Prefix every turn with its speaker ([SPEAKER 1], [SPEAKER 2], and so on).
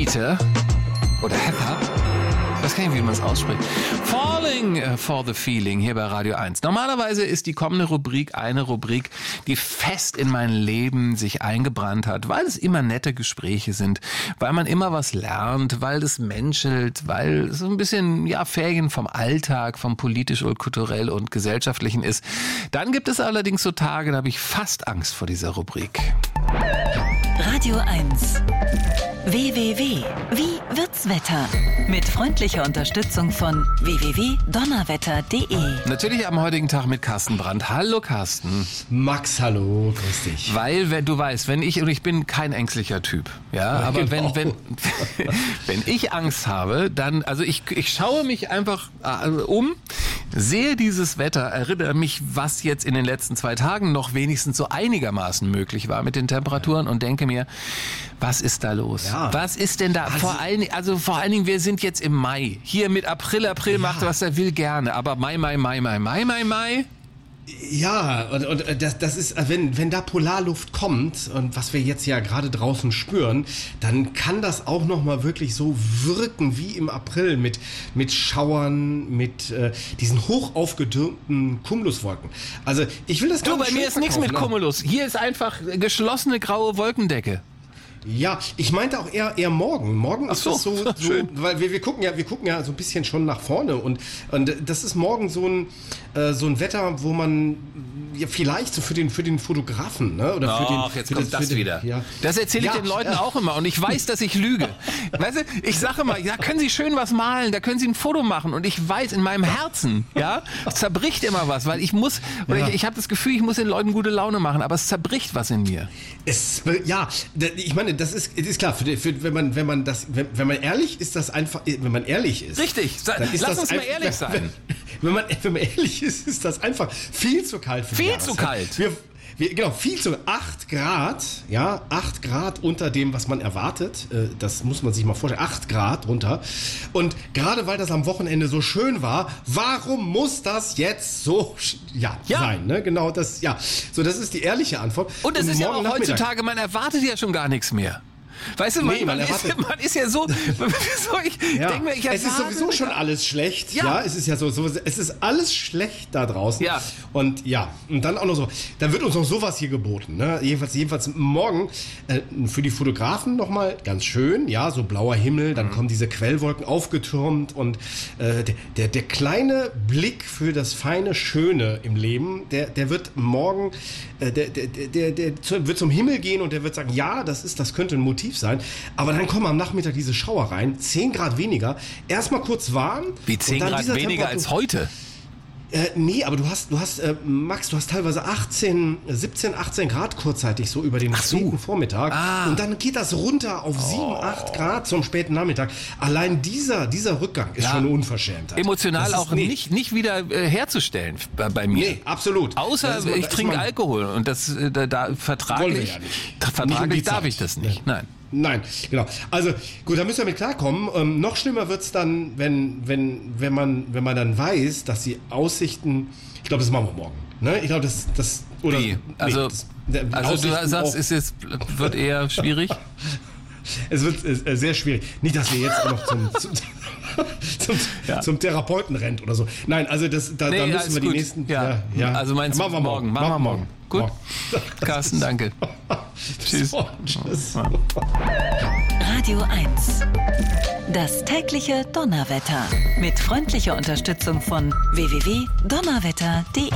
[SPEAKER 1] Peter oder Heather. Ich weiß gar nicht, wie man es ausspricht. Falling for the Feeling hier bei Radio 1. Normalerweise ist die kommende Rubrik eine Rubrik, die fest in mein Leben sich eingebrannt hat, weil es immer nette Gespräche sind, weil man immer was lernt, weil es menschelt, weil es so ein bisschen Ferien vom Alltag, vom politisch und kulturell und gesellschaftlichen ist. Dann gibt es allerdings so Tage, da habe ich fast Angst vor dieser Rubrik.
[SPEAKER 2] Radio 1. WWW. Wie wird's Wetter? Mit freundlicher Unterstützung von www.donnerwetter.de.
[SPEAKER 1] Natürlich am heutigen Tag mit Carsten Brandt. Hallo Carsten.
[SPEAKER 3] Max, hallo, grüß dich.
[SPEAKER 1] Weil, du weißt, und ich bin kein ängstlicher Typ, aber genau. wenn ich Angst habe, dann, also ich schaue mich einfach um, sehe dieses Wetter, erinnere mich, was jetzt in den letzten 2 Tagen noch wenigstens so einigermaßen möglich war mit den Temperaturen und denke mir, was ist da los? Ja. Was ist denn da? Vor allen Dingen, wir sind jetzt im Mai. Hier mit April macht was er will gerne, aber Mai.
[SPEAKER 3] Ja, und das ist, wenn da Polarluft kommt und was wir jetzt ja gerade draußen spüren, dann kann das auch nochmal wirklich so wirken wie im April mit Schauern, mit diesen hoch aufgetürmten Cumuluswolken. Also ich will das gar nicht.
[SPEAKER 1] Bei mir ist nichts mit Cumulus. Hier ist einfach geschlossene graue Wolkendecke.
[SPEAKER 3] Ja, ich meinte auch eher morgen. Morgen ist es so weil wir gucken ja so ein bisschen schon nach vorne und das ist morgen so ein Wetter, wo man ja vielleicht so für den Fotografen, ne? Oder
[SPEAKER 1] jetzt kommt das wieder. Ja. Das erzähle ich den Leuten auch immer und ich weiß, dass ich lüge. Weißt du, ich sage immer, da können Sie schön was malen, da können Sie ein Foto machen und ich weiß in meinem Herzen, zerbricht immer was, weil ich muss, ich habe das Gefühl, ich muss den Leuten gute Laune machen, aber es zerbricht was in mir.
[SPEAKER 3] Ich meine, das ist klar, wenn man ehrlich ist, das einfach, wenn man ehrlich ist.
[SPEAKER 1] Richtig, lass uns mal ehrlich sein.
[SPEAKER 3] Wenn man ehrlich ist das einfach viel zu kalt für
[SPEAKER 1] Viel zu kalt.
[SPEAKER 3] Viel zu 8 Grad, 8 Grad unter dem, was man erwartet. Das muss man sich mal vorstellen, 8 Grad runter. Und gerade weil das am Wochenende so schön war, warum muss das jetzt so sein? Ne? Genau das, So, das ist die ehrliche Antwort.
[SPEAKER 1] Und es ist ja auch heutzutage, man erwartet ja schon gar nicht mehr. Weißt du, man ist ja so, ich denke mir,
[SPEAKER 3] es ist sowieso schon alles schlecht. Ja, es ist ja so, es ist alles schlecht da draußen.
[SPEAKER 1] Ja.
[SPEAKER 3] Und dann auch noch so, dann wird uns noch sowas hier geboten. Ne? Jedenfalls morgen für die Fotografen nochmal ganz schön, so blauer Himmel, dann kommen diese Quellwolken aufgetürmt und der kleine Blick für das feine Schöne im Leben, der wird morgen, der wird zum Himmel gehen und der wird sagen, das könnte ein Motiv sein, aber dann kommen am Nachmittag diese Schauer rein, 10 Grad weniger, erstmal kurz warm.
[SPEAKER 1] Wie 10 Grad weniger als heute?
[SPEAKER 3] Nee, aber du hast Max, du hast teilweise 17, 18 Grad kurzzeitig so über den späten Vormittag und dann geht das runter auf 7, 8 Grad zum späten Nachmittag. Allein dieser Rückgang ist schon eine Unverschämtheit.
[SPEAKER 1] Emotional auch nicht wieder herzustellen bei mir. Nee,
[SPEAKER 3] absolut.
[SPEAKER 1] Außer ich trinke Alkohol und das vertraglich darf ich das nicht.
[SPEAKER 3] Nein, genau. Also gut, da müssen wir mit klarkommen. Noch schlimmer wird's dann, wenn man dann weiß, dass die Aussichten, ich glaube, das machen wir morgen. Ne? Ich glaube, das oder
[SPEAKER 1] wie? Also du sagst, wird eher schwierig.
[SPEAKER 3] Es wird sehr schwierig. Nicht, dass wir jetzt noch zum Therapeuten rennt oder so. Nein, also da müssen wir die nächsten.
[SPEAKER 1] Also meinst du morgen? Machen wir morgen. Gut. Morgen. Carsten, danke. Tschüss.
[SPEAKER 2] Tschüss. Radio 1. Das tägliche Donnerwetter. Mit freundlicher Unterstützung von www.donnerwetter.de.